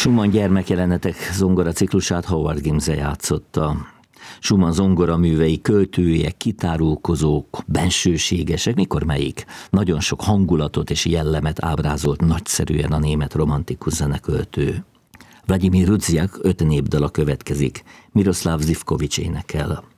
Schumann gyermekjelenetek zongora ciklusát Howard Gimse játszotta. Schumann zongoraművei költőjek, kitárulkozók, bensőségesek, mikor melyik? Nagyon sok hangulatot és jellemet ábrázolt nagyszerűen a német romantikus zeneköltő. Vladimir Rudziak 5 népdala következik, Miroslav Zivkovics énekel.